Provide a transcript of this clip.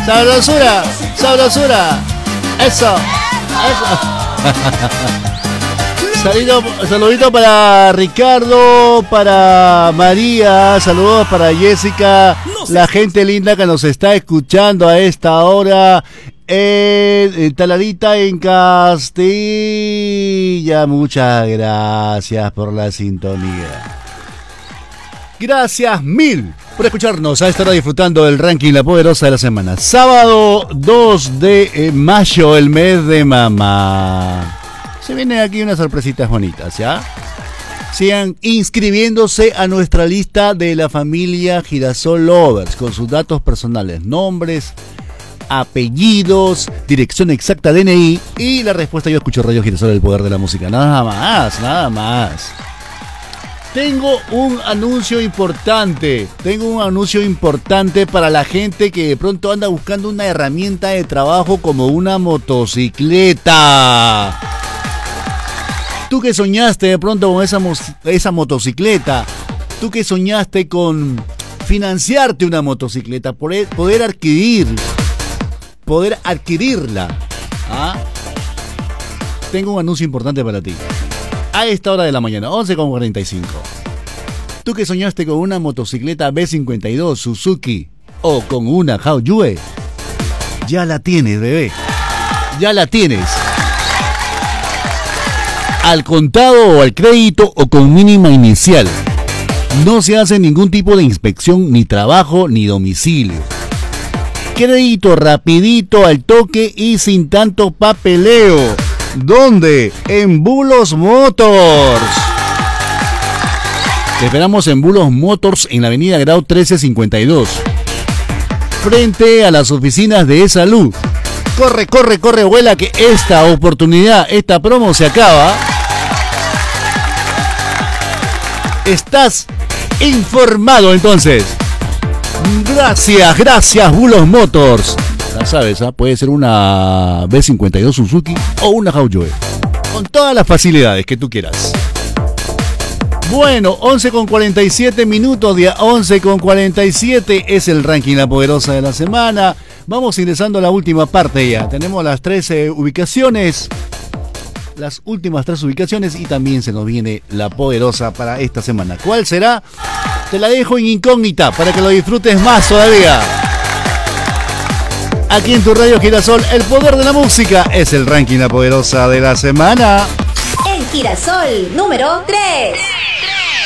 Sabrosura, sabrosura. Eso. Saludito para Ricardo, para María, saludos para Jessica, la gente linda que nos está escuchando a esta hora en Taladita, en Castilla. Muchas gracias por la sintonía. Gracias mil por escucharnos a esta hora disfrutando del ranking La Poderosa de la semana. Sábado 2 de mayo, el mes de mamá. Se vienen aquí unas sorpresitas bonitas, ¿ya? Sigan inscribiéndose a nuestra lista de la familia Girasol Lovers con sus datos personales, nombres, apellidos, dirección exacta, DNI y la respuesta: yo escucho Radio Girasol, el poder de la música. Nada más, nada más. Tengo un anuncio importante para la gente que de pronto anda buscando una herramienta de trabajo como una motocicleta. Tú que soñaste de pronto con esa motocicleta, tú que soñaste con financiarte una motocicleta, poder adquirirla. ¿Ah? Tengo un anuncio importante para ti. A esta hora de la mañana, 11:45. Tú que soñaste con una motocicleta B52 Suzuki o con una Haoyue, ya la tienes, bebé. Ya la tienes. Al contado o al crédito o con mínima inicial. No se hace ningún tipo de inspección, ni trabajo, ni domicilio. Crédito rapidito, al toque y sin tanto papeleo. ¿Dónde? En Bulos Motors. Te esperamos en Bulos Motors en la avenida Grau 1352. Frente a las oficinas de E-Salud. Corre, corre, corre, abuela, que esta oportunidad, esta promo se acaba. Estás informado entonces. Gracias, Bulos Motors. Ya sabes, ¿eh? Puede ser una B52 Suzuki o una Haoyue. Con todas las facilidades que tú quieras. Bueno, 11:47 minutos, día 11:47 es el ranking La Poderosa de la semana. Vamos ingresando a la última parte ya. Tenemos las 13 ubicaciones. Las últimas 3 ubicaciones y también se nos viene La Poderosa para esta semana. ¿Cuál será? Te la dejo en incógnita para que lo disfrutes más todavía. Aquí en tu Radio Girasol, el poder de la música es el ranking La Poderosa de la semana. El Girasol número 3.